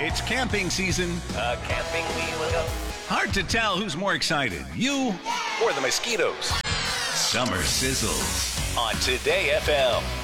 It's camping season. Camping we will go. Hard to tell who's more excited, you Or the mosquitoes. Summer Sizzles. On Today FM.